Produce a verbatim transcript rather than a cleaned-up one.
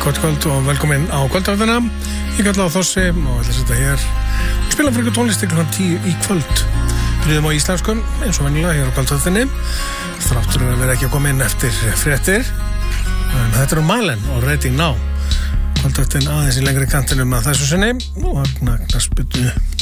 Gott kvöld og velkomin á kvöldræðina. Ég kalla á Þossi og ætla að setja hér og spila fyrir ykkur tónlist ykkur hann tíu í kvöld. Byrjuðum á íslensku eins og venjulega hér á kvöldræðinni. Þráttur að vera ekki að koma inn eftir fréttir. En þetta eru Malen og Ready Now. Kvöldræðin aðeins í lengri kantinum að þessu sinni og knaspbyttu